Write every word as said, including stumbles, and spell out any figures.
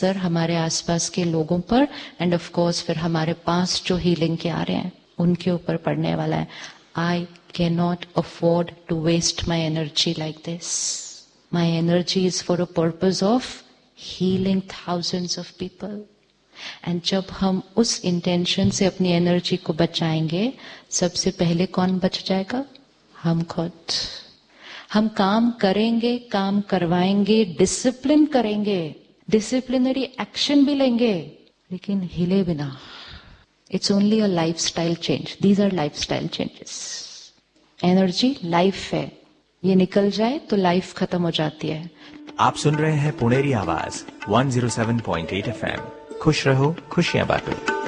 Sir हमारे आसपास के लोगों पर एंड ऑफ कोर्स फिर हमारे पास जो हीलिंग के आ रहे हैं उनके ऊपर पड़ने वाला है. I can not afford to waste my energy like this. My energy is for a purpose of healing thousands of people. And जब हम उस इंटेंशन से अपनी एनर्जी को बचाएंगे, सबसे पहले कौन बच जाएगा? हम खुद. हम काम करेंगे, काम करवाएंगे, डिसिप्लिन करेंगे, डिसिप्लिनरी एक्शन भी लेंगे, लेकिन हिले बिना. It's only a lifestyle change. These are lifestyle changes. Energy life है, ये निकल जाए तो लाइफ खत्म हो जाती है. आप सुन रहे हैं पुणेरी आवाज one zero seven point eight F M. खुश रहो, खुशियां बांटो.